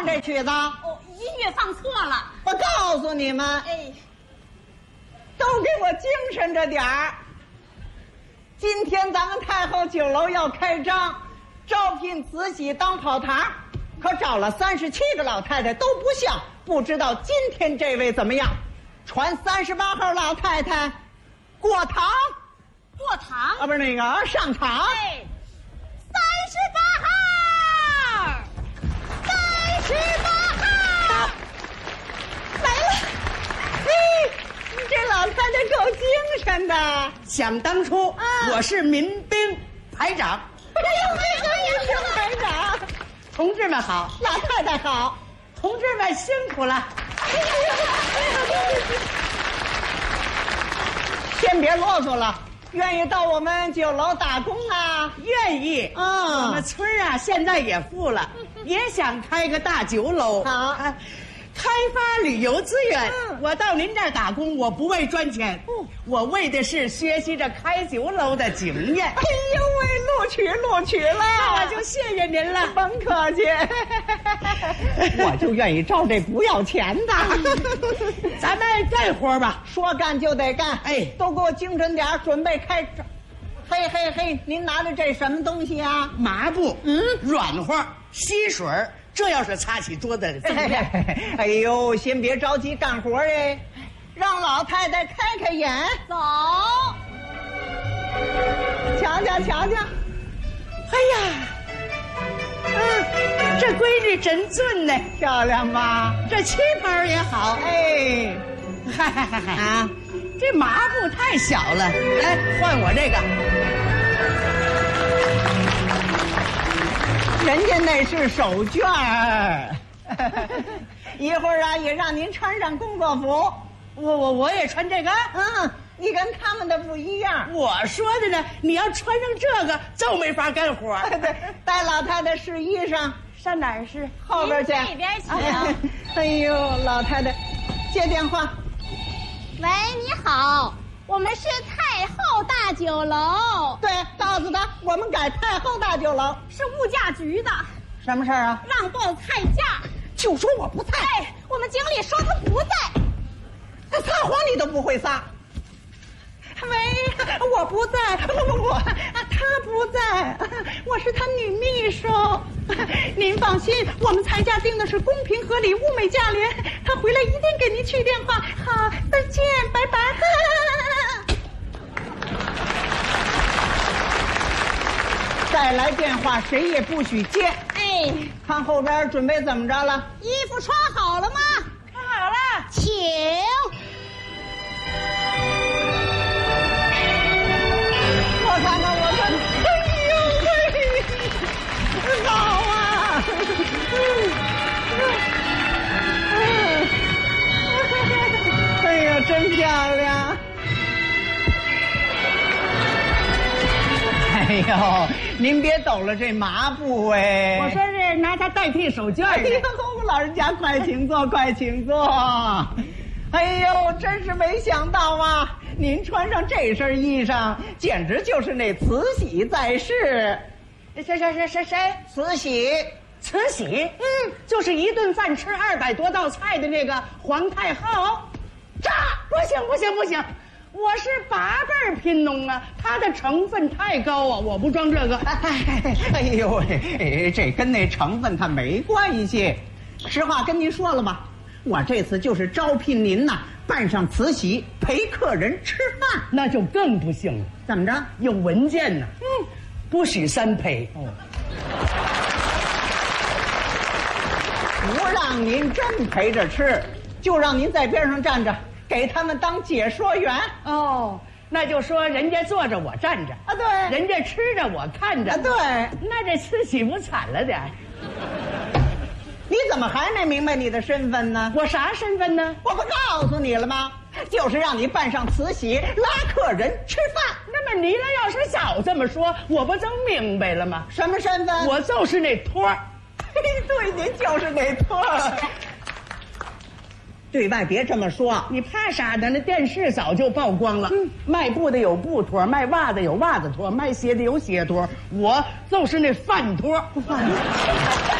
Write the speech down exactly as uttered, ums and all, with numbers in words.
唱这曲子？ 哦，音乐放错了。 我告诉你们， 哎， 都给我精神着点儿。今天咱们太后酒楼要开张，招聘慈禧当跑堂，可找了三十七个老太太都不像，不知道今天这位怎么样？传三十八号老太太过堂， 过堂啊，不是那个上场。 哎，三十八号，三十八号来了。嘿，你这老太太够精神的。 想当初， 啊、 我是民兵排长。 哎呦，民兵排长， 同志们好， 老太太好， 同志们辛苦了。 哎呀，先别啰嗦了，愿意到我们酒楼打工啊？ 愿意。 啊， 我们村啊现在也富了，也想开个大酒楼。 好。 啊开发旅游资源， 嗯、 我到您这儿打工，我不为赚钱，嗯、我为的是学习着开酒楼的经验。 哎呦喂，录取录取了， 那我就谢谢您了， 甭客气。我就愿意招这不要钱的。 咱们干活吧， 说干就得干。 哎， 都给我精神点，准备开张。嘿嘿嘿，您拿的这什么东西啊？ 麻布， 嗯， 软和，吸水。这要是擦起桌子的脏量， 哎呦，先别着急干活哎，让老太太开开眼。 走， 瞧瞧瞧瞧， 哎呀，嗯，这闺女真俊呢， 漂亮吧？ 这旗袍也好， 哎， 嗨嗨嗨嗨啊， 这麻布太小了，来换我这个。 人家那是手绢儿，一会儿啊也让您穿上工作服。 我我我也穿这个， 嗯，你跟他们的不一样。 我说的呢，你要穿上这个就没法干活。 对，带老太太试衣裳， 上哪儿试？ 后边去。 这边请。 哎, 哎呦，老太太，接电话。 喂，你好。我们是太后大酒楼。 对，告诉他我们改太后大酒楼， 是物价局的。 什么事儿啊？ 让报菜价。 就说我不在。 哎，我们经理说他不在。 他撒谎你都不会撒。喂，我不在，不不不，他不在，我是他女秘书。您放心，我们菜价定的是公平合理、物美价廉。他回来一定给您去电话。好，再见，拜拜。再来电话，谁也不许接。 哎， 看后边准备怎么着了？ 衣服穿好了吗？ 穿好了， 请。 我看看，我看，哎呦喂，好啊！哎呀，真漂亮！哎呦，您别抖了这麻布哎！ 我说是拿它代替手绢。 哎呦，老人家快请坐，快请坐。哎呦，真是没想到啊！您穿上这身衣裳，简直就是那慈禧在世。 谁谁谁谁谁？ 慈禧， 慈禧，嗯，就是一顿饭吃二百多道菜的那个皇太后。这不行不行不行，我是八辈贫农啊，它的成分太高啊，我不装这个。 哎, 哎呦喂，这跟那成分它没关系。实话跟您说了吧，我这次就是招聘您呐，扮上慈禧陪客人吃饭。 那就更不行了。 怎么着？ 有文件呢。嗯，不许三陪。哦， 不让您真陪着吃，就让您在边上站着，给他们当解说员。 哦，那就说人家坐着我站着啊，对， 人家吃着我看着。 啊，对， 那这慈禧不惨了点？ 你怎么还没明白你的身份呢？ 我啥身份呢？ 我不告诉你了吗？就是让你扮上慈禧拉客人吃饭。 那么你俩要是早这么说，我不就明白了吗？ 什么身份？ 我就是那托儿。 对，您就是那托儿。对外别这么说， 你怕啥呢？那电视早就曝光了。嗯，卖布的有布托，卖袜子有袜子托，卖鞋的有鞋托，我就是那饭托。饭托。